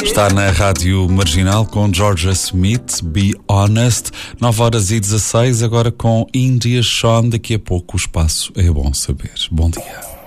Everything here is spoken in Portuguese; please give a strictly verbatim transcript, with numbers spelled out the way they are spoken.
Está na Rádio Marginal com Georgia Smith, Be Honest, nove horas e dezasseis, agora com India Sean. Daqui a pouco o espaço é bom saber. Bom dia.